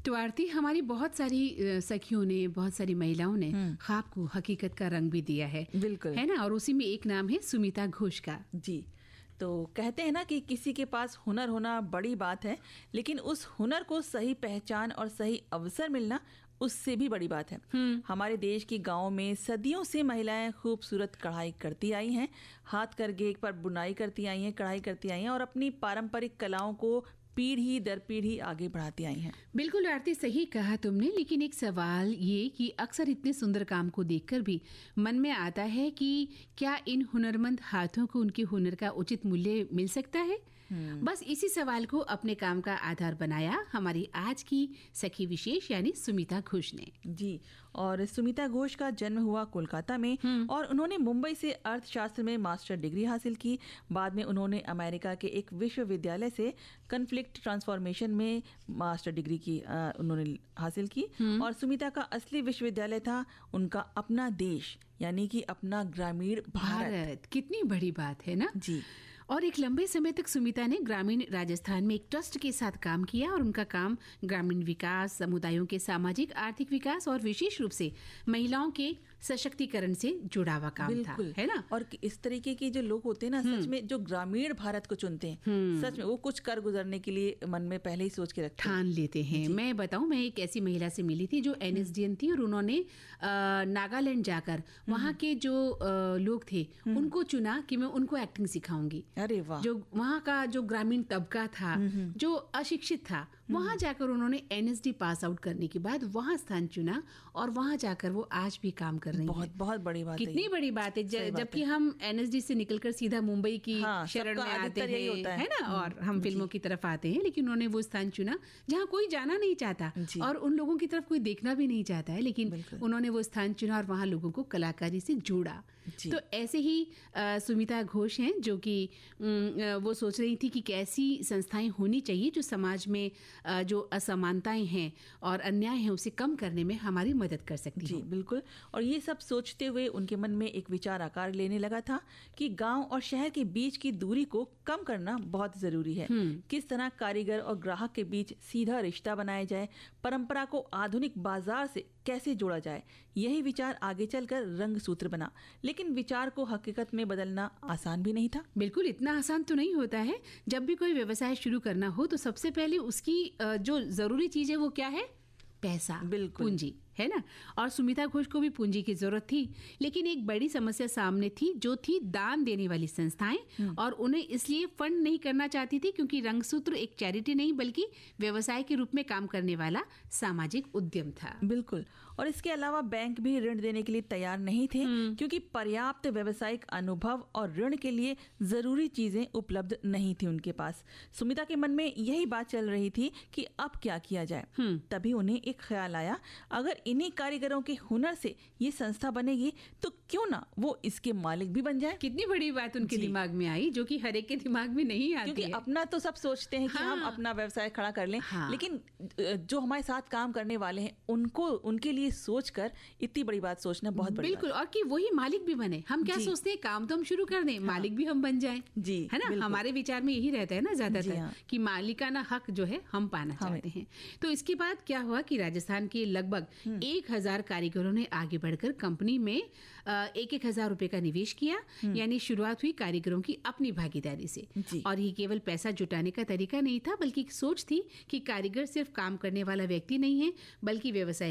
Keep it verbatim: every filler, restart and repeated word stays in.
तो आरती, हमारी बहुत सारी अ, सखियों ने, बहुत सारी महिलाओं ने ख्वाब को हकीकत का रंग भी दिया है, बिल्कुल, है ना। और उसी में एक नाम है सुमिता घोष का। जी। तो कहते हैं ना कि किसी के पास हुनर होना बड़ी बात है, लेकिन उस हुनर को सही पहचान और सही अवसर मिलना उससे भी बड़ी बात है। हमारे देश की गांवों में सदियों से महिलाएं खूबसूरत कढ़ाई करती आई हैं, हाथ करघे पर बुनाई करती आई हैं, कढ़ाई करती आई हैं और अपनी पारंपरिक कलाओं को पीढ़ी दर पीढ़ी आगे बढ़ाती आई हैं। बिल्कुल आरती, सही कहा तुमने। लेकिन एक सवाल ये कि अक्सर इतने सुंदर काम को देखकर भी मन में आता है कि क्या इन हुनरमंद हाथों को उनके हुनर का उचित मूल्य मिल सकता है? बस इसी सवाल को अपने काम का आधार बनाया हमारी आज की सखी विशेष यानी सुमिता घोष ने। जी, और सुमिता घोष का जन्म हुआ कोलकाता में और उन्होंने मुंबई से अर्थशास्त्र में मास्टर डिग्री हासिल की। बाद में उन्होंने अमेरिका के एक विश्वविद्यालय से कन्फ्लिक्ट ट्रांसफॉर्मेशन में मास्टर डिग्री की आ, उन्होंने हासिल की। और सुमिता का असली विश्वविद्यालय था उनका अपना देश यानी कि अपना ग्रामीण भारत। भारत कितनी बड़ी बात है ना। जी। और एक लंबे समय तक सुमिता ने ग्रामीण राजस्थान में एक ट्रस्ट के साथ काम किया और उनका काम ग्रामीण विकास, समुदायों के सामाजिक आर्थिक विकास और विशेष रूप से महिलाओं के सशक्तिकरण से जुड़ा हुआ काम था, है ना। और इस तरीके के जो लोग होते हैं ना, सच में जो ग्रामीण भारत को चुनते हैं, सच में वो कुछ कर गुजरने के लिए मन में पहले ही सोच के रखते हैं, ठान लेते हैं। मैं बताऊं, मैं एक ऐसी महिला से मिली थी जो एन एस डी एन थी और उन्होंने नागालैंड जाकर वहाँ के जो आ, लोग थे उनको चुना कि मैं उनको एक्टिंग सिखाऊंगी। अरे वाह। जो वहाँ का जो ग्रामीण तबका था, जो अशिक्षित था, वहाँ जाकर उन्होंने N S D pass out करने के बाद वहाँ स्थान चुना और वहाँ जाकर वो आज भी काम कर रही बहुत है। बहुत बड़ी बात है। कितनी बड़ी बात है। जबकि हम एन एस डी से निकलकर सीधा मुंबई की हाँ, शरण में आते हैं, है, है ना, और हम फिल्मों की तरफ आते हैं, लेकिन उन्होंने वो स्थान चुना जहाँ कोई जाना नहीं चाहता और उन लोगों की तरफ कोई देखना भी नहीं चाहता है, लेकिन उन्होंने वो स्थान चुना और वहाँ लोगों को कलाकारी से जोड़ा। तो ऐसे ही आ, सुमिता घोष हैं जो कि वो सोच रही थी कि कैसी संस्थाएं होनी चाहिए जो समाज में आ, जो असमानताएं हैं और अन्याय है उसे कम करने में हमारी मदद कर सकती है। बिल्कुल। और ये सब सोचते हुए उनके मन में एक विचार आकार लेने लगा था कि गांव और शहर के बीच की दूरी को कम करना बहुत जरूरी है। किस तरह कारीगर और ग्राहक के बीच सीधा रिश्ता बनाया जाए, परंपरा को आधुनिक बाजार से कैसे जोड़ा जाए, यही विचार आगे चलकर रंग सूत्र बना। लेकिन विचार को हकीकत में बदलना आसान भी नहीं था। बिल्कुल, इतना आसान तो नहीं होता है। जब भी कोई व्यवसाय शुरू करना हो तो सबसे पहले उसकी जो जरूरी चीज है वो क्या है? पैसा, पूंजी, है ना। और सुमिता घोष को भी पूंजी की जरूरत थी, लेकिन एक बड़ी समस्या सामने थी जो थी दान देने वाली संस्थाएं, और उन्हें इसलिए फंड नहीं करना चाहती थी क्योंकि रंगसूत्र एक चैरिटी नहीं बल्कि व्यवसाय के रूप में काम करने वाला सामाजिक उद्यम था। बिल्कुल। और इसके अलावा बैंक भी ऋण देने के लिए तैयार नहीं थे क्योंकि पर्याप्त व्यावसायिक अनुभव और ऋण के लिए जरूरी चीजें उपलब्ध नहीं थी उनके पास। सुमिता के मन में यही बात चल रही थी कि अब क्या किया जाए। तभी उन्हें एक ख्याल आया, अगर इन्हीं कारीगरों के हुनर से ये संस्था बनेगी तो क्यों ना वो इसके मालिक भी बन जाए। कितनी बड़ी बात उनके दिमाग में आई जो कि हर एक के दिमाग में नहीं आती क्योंकि है। अपना तो सब सोचते हैं कि हाँ। हम अपना व्यवसाय खड़ा कर लें, हाँ। लेकिन जो हमारे साथ काम करने वाले हैं उनको उनके लिए सोचकर इतनी बड़ी बात सोचना बहुत बड़ी बिल्कुल बात। और कि वही मालिक भी बने। हम क्या सोचते हैं, काम तो हम शुरू कर दें, हाँ। मालिक भी हम बन जाएं, जी, है ना। हमारे विचार में यही रहता है ना ज्यादातर, हाँ। कि मालिकाना हक जो है हम पाना चाहते हैं। तो इसके बाद क्या हुआ कि राजस्थान के लगभग एक हजार कारीगरों ने आगे बढ़कर कंपनी में एक एक हजार रुपए का निवेश किया। यानी शुरुआत हुई कारीगरों की अपनी भागीदारी से। और ये केवल पैसा जुटाने का तरीका नहीं था बल्कि एक सोच थी कि कारीगर सिर्फ काम करने वाला व्यक्ति नहीं है बल्कि व्यवसाय